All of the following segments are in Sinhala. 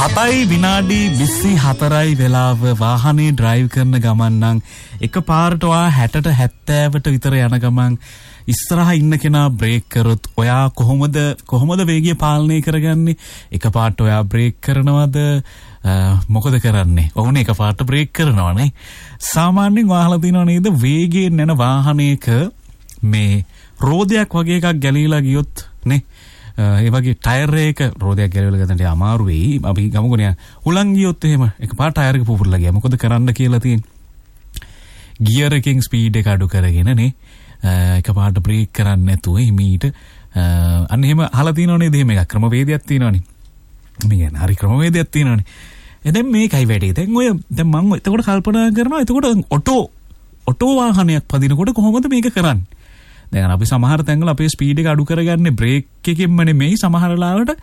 7යි විනාඩි 24යි වෙලාව වාහනේ ඩ්‍රයිව් කරන ගමන් නම් එකපාරට ඔයා 60ට 70ට විතර යන ගමන් ඉස්සරහා ඉන්න කෙනා බ්‍රේක් කරොත් ඔයා කොහොමද වේගය පාලනය කරගන්නේ? එකපාරට ඔයා බ්‍රේක් කරනවද? මොකද කරන්නේ? ඔවුනේ එකපාරට බ්‍රේක් කරනවනේ. සාමාන්‍යයෙන් ඔයාලා දිනව නේද වේගයෙන් යන වාහනයක මේ රෝදයක් වගේ එකක් ගැලීලා ගියොත් නේ ඒ වගේ ටයර් එක රෝදයක් ගැලවිලා ගන්නට අමාරු වෙයි. අපි ගමුකෝනේ හුලං ගියොත් එහෙම එකපාරට ටයර් එක පුපුරලා ගියා. මොකද කරන්න කියලා තියෙන්නේ? ගියර් එකෙන් ස්පීඩ් එක අඩු කරගෙන නේ එකපාරට බ්‍රේක් කරන්නේ නැතුව හිමීට අන්න එහෙම අහලා තියෙනවනේ එහෙම එකක් ක්‍රමවේදයක් තියෙනවනේ. මේ කියන්නේ හරි ක්‍රමවේදයක් තියෙනවනේ. දැන් මේකයි වැඩේ. දැන් මම එතකොට කල්පනා කරනවා එතකොට ඔටෝ වාහනයක් පදිනකොට කොහොමද මේක කරන්නේ? දැන් අපි සමහර තැන්වල අපේ ස්පීඩ් එක අඩු කරගන්නේ බ්‍රේක් එකකින්ම නෙමෙයි. සමහර වෙලාවට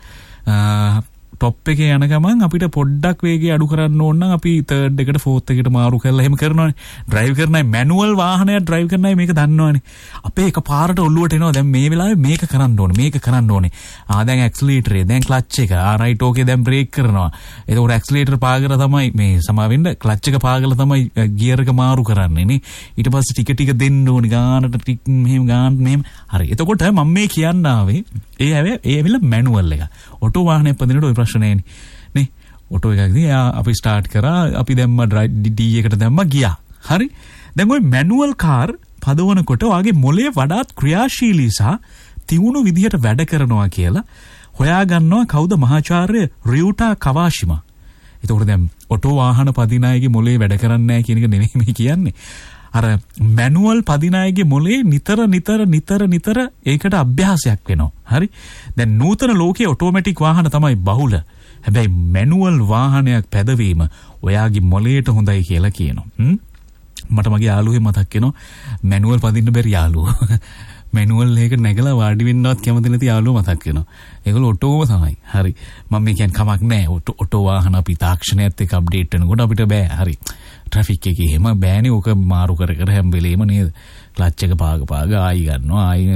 টොප් එකේ යන ගමන් අපිට පොඩ්ඩක් වේගය අඩු කරන්න ඕන නම් අපි තර්ඩ් එකට ෆෝර්ත් එකට මාරු කරලා එහෙම කරනවානේ. ඩ්‍රයිව් කරනයි මැනුවල් වාහනයක් ඩ්‍රයිව් කරනයි මේක දන්නවනේ. අපේ එකපාරට ඔල්ලුවට එනවා දැන් මේ වෙලාවේ මේක කරන්න ඕනේ. දැන් ඇක්සලරේටරේ දැන් ක්ලච් එක රයිට් ඕකේ දැන් බ්‍රේක් කරනවා. එතකොට ඇක්සලරේටර් පාගලා තමයි මේ සමාවෙන්න ක්ලච් එක පාගලා තමයි ගියර් එක මාරු කරන්නේ නේ. ඊට පස්සේ ටික දෙන්න ඕනේ ගානට ටික් මෙහෙම. හරි. එතකොට මම මේ කියන්න ආවේ ඒ ඇවිල්ලා මැනුවල් එක. ඔටෝ වාහනයක් පදිනකොට ඔය ප්‍රශ්නේ නේ. ඔටෝ එකකදී අපි ස්ටාර්ට් කරා අපි දැම්ම D එකට දැම්ම ගියා. හරි. දැන් ওই මැනුවල් කාර් පදවනකොට ඔයාගේ මොලේ වඩාත් ක්‍රියාශීලී සහ තියුණු විදිහට වැඩ කරනවා කියලා හොයා ගන්නවා කවුද? මහාචාර්ය රියුටා කවාෂිමා. ඒතකොට දැන් ඔටෝ වාහන පදින අයගේ මොලේ වැඩ කරන්නේ නැහැ කියන එක නෙමෙයි මේ කියන්නේ. අර මැනුවල් පදින අයගේ මොලේ නිතර ඒකට අභ්‍යාසයක් වෙනවා. හරි. දැන් නූතන ලෝකයේ ඔටෝමැටික් වාහන තමයි බහුල. හැබැයි මැනුවල් වාහනයක් පැදවීම ඔයාගේ මොලේට හොඳයි කියලා කියනවා. මට මගේ යාළුවෙක් මතක් වෙනවා මැනුවල් පදින්න බැරි යාළුවෝ. මැනුවල් එක නැගලා වාඩි වෙන්නවත් කැමති නැති යාළුවෝ මතක් වෙනවා. ඒගොල්ලෝ ඔටෝම තමයි. හරි. මම මේ කියන්නේ කමක් නැහැ. ඔටෝ වාහන අපි තාක්ෂණයත් එක්ක අප්ඩේට් වෙනකොට අපිට බෑ. හරි. ට්‍රැෆික් එකේ එහෙම බෑනේ. ඕක මාරු කර හැම වෙලේම නේද? ක්ලච් එක පාග ආයි ගන්නවා. ආයි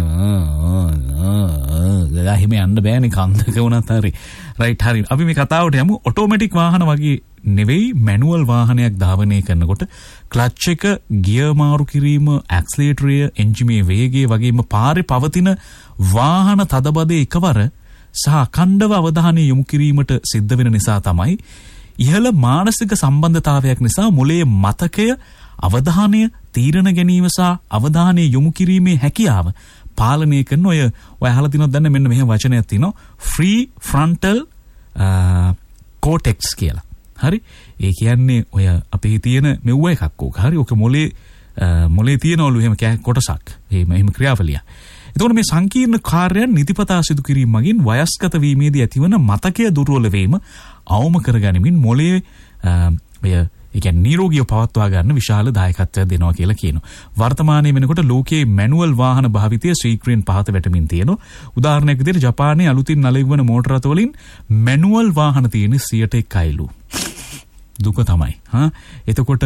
එහෙම යන්න බෑනේ කන්දක වුණත් හරි. රයිට් හරි. අපි මේ කතාවට යමු. ඔටෝමැටික් වාහන වගේ නෙවෙයි මැනුවල් වාහනයක් ධාවනය කරනකොට ක්ලච් එක, ගියර් මාරු කිරීම, ඇක්සලරේටරය, එන්ජිමේ වේගය වගේම පාරේ පවතින වාහන තදබදේ එකවර සහ අඛණ්ඩව අවධානය යොමු කිරීමට සිද්ධ වෙන නිසා තමයි ඉහළ මානසික සම්බන්ධතාවයක් නිසා මොලේ මතකය, අවධානය, තීරණ ගැනීම සහ අවධානය යොමු කිරීමේ හැකියාව පාලනය කරන ඔය අහලා තිනොත් දැන් මෙන්න මෙහෙම වචනයක් තියෙනවා ෆ්‍රී ෆ්‍රන්ටල් කෝටෙක්ස් කියලා. හරි. ඒ කියන්නේ ඔය අපේ තියෙන මෙව්ව එකක් ඕක. හරි. ඔක මොලේ තියෙනවලු එහෙම කොටසක්. එහෙම ක්‍රියාවලිය. එතකොට මේ සංකීර්ණ කාර්යයන් නිතිපතා සිදු කිරීම මගින් වයස්ගත වීමේදී ඇතිවන මතකය දුර්වල වීම අවම කරගනිමින් මොලේ ඒ කියන්නේ නිරෝගීව පවත්වා ගන්න විශාල දායකත්වයක් දෙනවා කියලා කියනවා. වර්තමානයේ වෙනකොට ලෝකයේ මැනුවල් වාහන භාවිතය ශීක්‍රයෙන් පහත වැටමින් තියෙනවා. උදාහරණයක් විදිහට ජපානයේ අලුතින් නලෙව්වන මෝටර රථ වලින් මැනුවල් වාහන තියෙන 101%ලු. දුක තමයි. එතකොට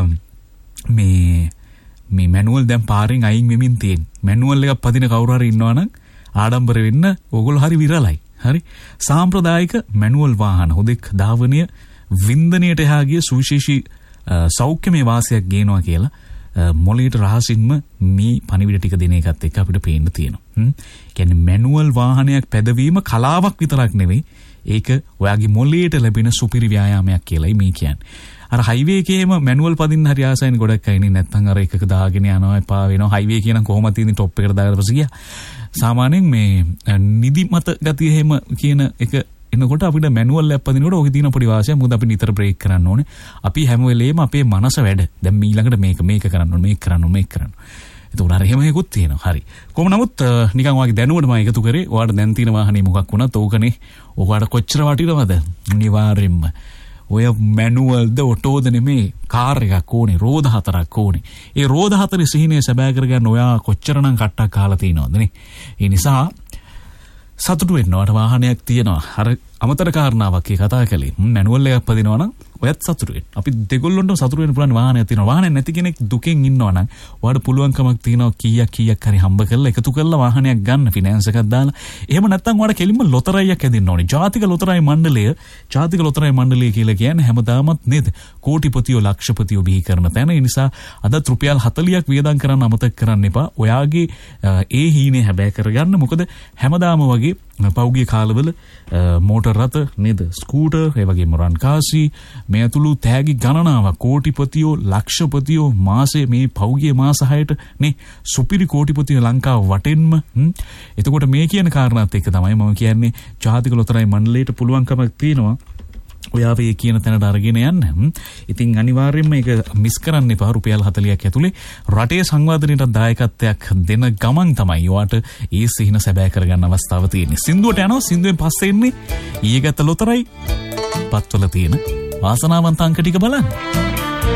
මේ මැනුවල් දැන් පාරෙන් අයින් වෙමින් තියෙන. මැනුවල් එකක් පදින කවුරු හරි ඉන්නවනම් ආඩම්බර වෙන්න ඕගොල්ලෝ හරි විරලයි. හරි. සාම්ප්‍රදායික මැනුවල් වාහන හොදෙක් ධාවනය වින්දනයට එහා ගිය සුවිශේෂී සෞඛ්‍යමය වාසියක් ගේනවා කියලා මොළයට රහසින්ම මේ පණිවිඩ ටික දෙන එකත් එක්ක අපිට පේන්න තියෙනවා. කියන්නේ මැනුවල් වාහනයක් පැදවීම කලාවක් විතරක් නෙවෙයි ඒක ඔයාගේ මොළයට ලැබෙන සුපිරි ව්‍යායාමයක් කියලායි මේ කියන්නේ. අර හයිවේ එකේම මැනුවල් පදින්න හරි ආසයින් ගොඩක් අය ඉන්නේ නැත්නම් අර එකක දාගෙන යනවා එපා වෙනවා. හයිවේ කියන කොහොමද තියෙන්නේ টොප් එකට දාගෙන පස්සේ ගියා. සාමාන්‍යයෙන් මේ නිදිමත ගතිය එහෙම කියන එක එනකොට අපිට මැනුවල් එකක් පදිනකොට ඕකේ තියෙන පොඩි වාසියක්. මොකද අපි නිතර බ්‍රේක් කරන්න ඕනේ. අපි හැම වෙලේම අපේ මනස වැඩ. දැන් ඊළඟට මේක කරන්න ඕනේ, මේක කරන්න ඕනේ, මේක කරන්න. ඒතකොට අර එහෙම එකකුත් තියෙනවා. හරි. කොහොම නමුත් නිකන් වාගේ දැනුවට මම එකතු කරේ. ඔයාලට දැන් තියෙන වාහනේ මොකක් වුණත් ඕකනේ. ඔයාලට කොච්චර වටිනවද? අනිවාර්යෙන්ම. ඔය මැනුවල්ද ඔටෝද නෙමේ කාර් එකක් ඕනේ. රෝද 4ක් ඕනේ. ඒ රෝද 4 සිහිනේ සැබෑ කරගන්න ඔයා කොච්චරනම් කට්ටක් කාලා තියනවද නේ? ඒ නිසා සතුටු වෙන්නවට වාහනයක් තියෙනවා. අර අමතර කාරණාවක් කතා කළේ. මැනුවල් එකක් පදිනවා නම් ඔයත් සතුටු වෙන්න. අපි දෙගොල්ලොන්ටම සතුටු වෙන්න පුළුවන් වාහනයක් තියෙනවා. වාහනයක් නැති කෙනෙක් දුකෙන් ඉන්නවා නම් ඔයාලට පුළුවන්කමක් තියෙනවා කීයක් හරි හම්බ කරලා එකතු කරලා වාහනයක් ගන්න ෆිනෑන්ස් එකක් දාලා. එහෙම නැත්නම් ඔයාලට කෙලින්ම ලොතරැයියක් හැදින්න ඕනේ. ජාතික ලොතරැයි මණ්ඩලය කියලා කියන්නේ හැමදාමත් නේද කෝටිපතියෝ ලක්ෂපතියෝ බිහි කරන තැන. ඒ නිසා අදත් රුපියල් 40ක් වියදම් කරන්න අමතක කරන්න එපා. ඔයාගේ ඒ හීනේ හැබෑ කරගන්න. මොකද හැමදාම වගේ පෞගිය කාලවල මෝටර් රථ නේද ස්කූටර් ඒ වගේම රන්කාසි මේ ඇතුළු තෑගි ගණනාවක් කෝටිපතියෝ ලක්ෂපතියෝ මාසේ මේ පෞගිය මාස 6ට නේ සුපිරි කෝටිපතියෝ ලංකාව වටෙන්ම එතකොට මේ කියන කාරණාත් එක්ක තමයි මම කියන්නේ ජාතික ලොතරැයි මණ්ඩලයට පුළුවන්කමක් තියෙනවා ඔයාව ඒ කියන තැනට අරගෙන යන්න. ඉතින් අනිවාර්යයෙන්ම ඒක මිස් කරන්න එපා. රුපියල් 40ක් ඇතුලේ රටේ සංවර්ධනයට දායකත්වයක් දෙන ගමන් තමයි ඔයාට ඒ සිහින සැබෑ කරගන්න අවස්ථාව තියෙන්නේ. සින්දුවට යනවා. සින්දුවෙන් පස්සේ එන්නේ ඊයේගත ලොතරැයි පත්වල තියෙන වාසනාවන්ත අංක ටික බලන්න.